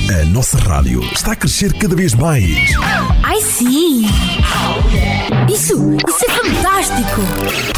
A nossa rádio está a crescer cada vez mais. Ai sim! Isso é fantástico!